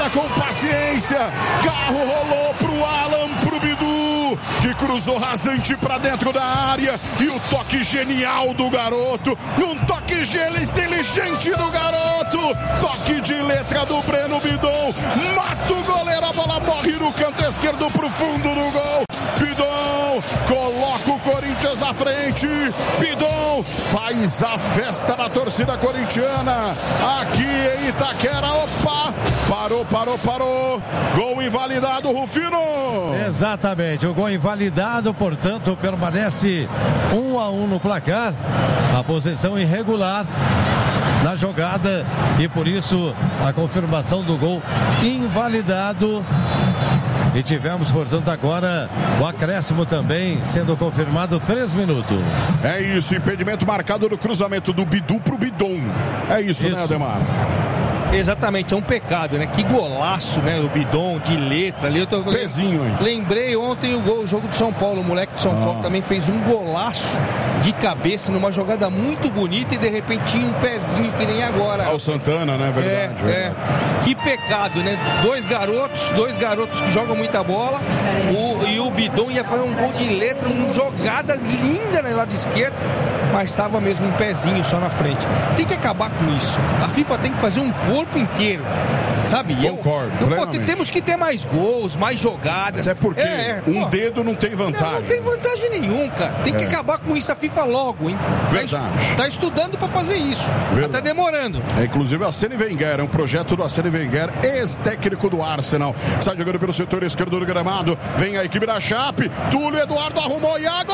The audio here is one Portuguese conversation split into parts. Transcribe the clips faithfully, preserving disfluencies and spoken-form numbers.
com paciência. Carro rolou pro Alan, pro Bidu, que cruzou rasante pra dentro da área. E o toque genial do garoto. Um toque inteligente do garoto. Toque de letra do Breno Bidon. Mata o goleiro, a bola morre no canto esquerdo pro fundo do gol. Bidon coloca o Corinthians na frente. Bidon faz a festa na torcida corintiana. Aqui em Itaquera, opa, parou, parou, parou. Gol invalidado, Rufino. Exatamente, o gol invalidado, portanto, permanece um a um no placar. A posição irregular na jogada e por isso a confirmação do gol invalidado. E tivemos, portanto, agora o acréscimo também sendo confirmado, três minutos. É isso, impedimento marcado no cruzamento do Bidu pro Bidon. É isso, isso. né, Ademar? Exatamente, é um pecado, né? Que golaço, né? O Bidon de letra ali. Eu tô... Pezinho, hein? Lembrei ontem o, gol, o jogo do São Paulo. O moleque do São ah. Paulo também fez um golaço de cabeça numa jogada muito bonita e de repente tinha um pezinho que nem agora. Ah, o Santana, né? Verdade, é, verdade. É. Que pecado, né? Dois garotos, dois garotos que jogam muita bola. O, e o Bidon ia fazer um gol de letra, uma jogada linda no lado esquerdo, mas estava mesmo um pezinho só na frente. Tem que acabar com isso. A FIFA tem que fazer um corpo inteiro, sabe? Concordo. Eu, pô, temos que ter mais gols, mais jogadas. Até porque é, é, um pô, dedo não tem vantagem. Não, não tem vantagem nenhum, cara. Tem que é. acabar com isso a FIFA logo, hein? Verdade. Tá, tá estudando para fazer isso. Verdade. Tá demorando. É, inclusive, a Arsene Wenger, é um projeto do Arsene Wenger, ex-técnico do Arsenal. Sai jogando pelo setor esquerdo do gramado. Vem a equipe da Chape. Túlio Eduardo arrumou. Iago!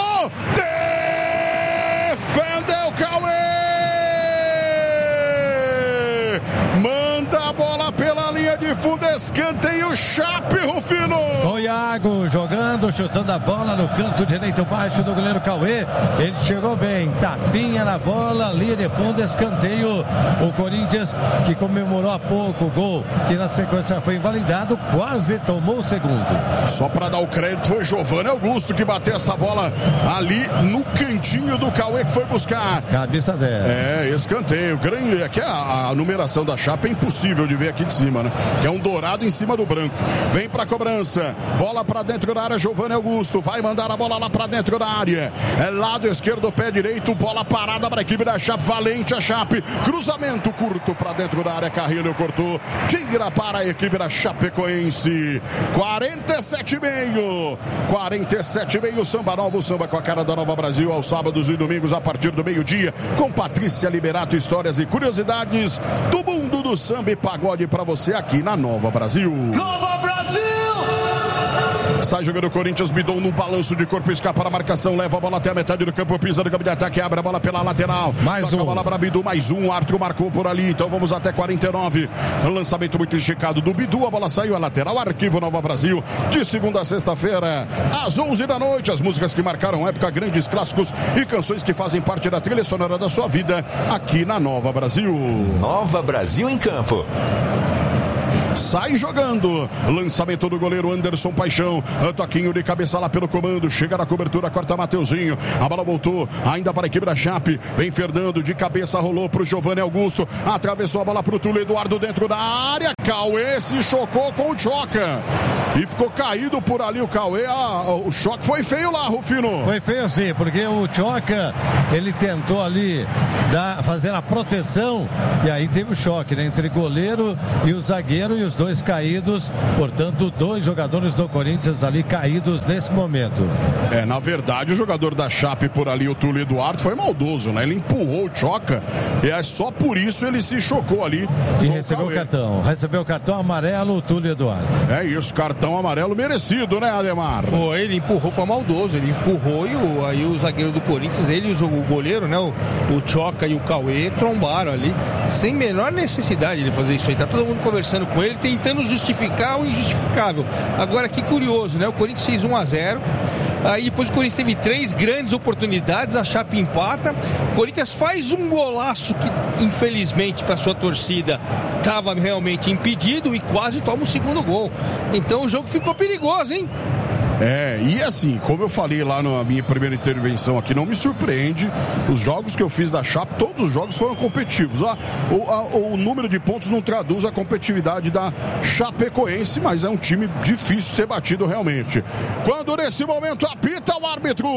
Defendeu Cauê! Manda a bola pela linha de fundo, escanteio, Chape, Rufino. O Iago jogando, chutando a bola no canto direito baixo do goleiro Cauê. Ele chegou bem, tapinha na bola, linha de fundo, escanteio. O Corinthians, que comemorou há pouco o gol, que na sequência foi invalidado, quase tomou o segundo. Só para dar o crédito, foi Giovanni Augusto que bateu essa bola ali no cantinho do Cauê, que foi buscar. Cabeça dela. É, escanteio. Grande, aqui a, a numeração da Chape é impossível de ver aqui de cima, né? Que é um dourado em cima do branco. Vem pra cobrança. Bola pra dentro da área, Giovanni Augusto. Vai mandar a bola lá pra dentro da área. É lado esquerdo, pé direito. Bola parada pra equipe da Chape. Valente a Chape. Cruzamento curto pra dentro da área. Carrilho cortou. Tira para a equipe da Chapecoense. quarenta e sete e meio. quarenta e sete e meio. Samba Novo, samba com a cara da Nova Brasil. Aos sábados e domingos a partir do meio-dia. Com Patrícia Liberato. Histórias e curiosidades do mundo do samba e pagode pra você aqui na Nova Brasil. Nova Brasil! Sai jogando o Corinthians, Bidon no balanço de corpo, escapa para a marcação, leva a bola até a metade do campo, pisa no campo de ataque, abre a bola pela lateral. Mais um. A bola para Bidu, mais um, o Arthur marcou por ali, então vamos até quarenta e nove. Lançamento muito esticado do Bidu, a bola saiu a lateral, Arquivo Nova Brasil, de segunda a sexta-feira, às onze da noite, as músicas que marcaram época, grandes clássicos e canções que fazem parte da trilha sonora da sua vida, aqui na Nova Brasil. Nova Brasil em campo. Sai jogando, lançamento do goleiro Anderson Paixão, toquinho de cabeça lá pelo comando, chega na cobertura, corta Mateuzinho, a bola voltou, ainda para a equipe da Chape, vem Fernando, de cabeça rolou pro Giovanni Augusto, atravessou a bola pro Túlio Eduardo dentro da área, Cauê se chocou com o Choca, e ficou caído por ali o Cauê, ah, o choque foi feio lá, Rufino. Foi feio sim, porque o Choca, ele tentou ali dar, fazer a proteção, e aí teve o choque, né, entre goleiro e o zagueiro, e os dois caídos, portanto, dois jogadores do Corinthians ali caídos nesse momento. É, na verdade, o jogador da Chape por ali, o Túlio Eduardo, foi maldoso, né? Ele empurrou o Choca e é só por isso ele se chocou ali. E recebeu o cartão, recebeu o cartão amarelo, o Túlio Eduardo. É isso, cartão amarelo merecido, né, Ademar? Foi, ele empurrou, foi maldoso, ele empurrou e o, aí o zagueiro do Corinthians, ele e o, o goleiro, né, o, o Choca e o Cauê trombaram ali, sem menor necessidade de fazer isso aí. Tá todo mundo conversando com ele, tentando justificar o injustificável. Agora, que curioso, né? O Corinthians fez um a zero. Aí depois o Corinthians teve três grandes oportunidades, a Chape empata. O Corinthians faz um golaço que, infelizmente, para sua torcida, estava realmente impedido e quase toma o segundo gol. Então o jogo ficou perigoso, hein? É, e assim, como eu falei lá na minha primeira intervenção aqui, não me surpreende. Os jogos que eu fiz da Chape, todos os jogos foram competitivos. Ah, o, a, o número de pontos não traduz a competitividade da Chapecoense, mas é um time difícil de ser batido realmente. Quando nesse momento apita o árbitro.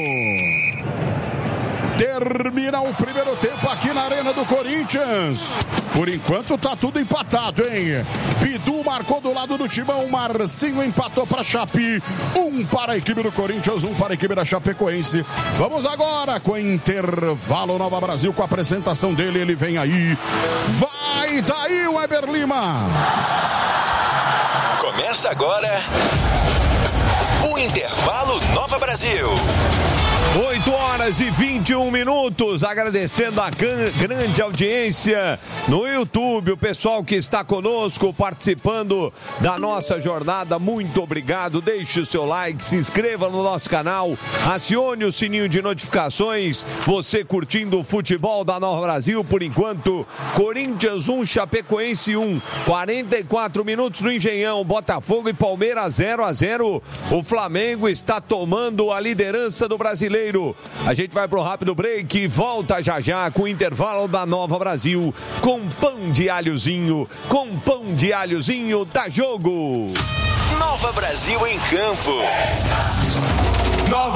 Termina o primeiro tempo aqui na Arena do Corinthians. Por enquanto tá tudo empatado, hein? Bidu marcou do lado do Timão, Marcinho empatou para Chape. Um para a equipe do Corinthians, um para a equipe da Chapecoense. Vamos agora com intervalo Nova Brasil, com a apresentação dele. Ele vem aí. Vai daí, Weber Lima. Começa agora o Intervalo Nova Brasil. oito horas e vinte e um minutos, agradecendo a grande audiência no YouTube, o pessoal que está conosco, participando da nossa jornada, muito obrigado, deixe o seu like, se inscreva no nosso canal, acione o sininho de notificações, você curtindo o futebol da Nova Brasil, por enquanto, Corinthians um, Chapecoense um, quarenta e quatro minutos no Engenhão, Botafogo e Palmeiras zero a zero, o Flamengo está tomando a liderança do Brasileiro. A gente vai pro rápido break e volta já já com o intervalo da Nova Brasil, com pão de alhozinho, com pão de alhozinho da Jogo. Nova Brasil em campo. Nova